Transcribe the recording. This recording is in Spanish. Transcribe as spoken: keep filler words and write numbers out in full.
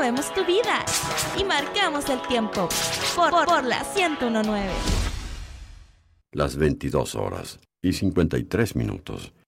movemos tu vida y marcamos el tiempo por, por, por la ciento uno punto nueve. Las veintidós horas y cincuenta y tres minutos.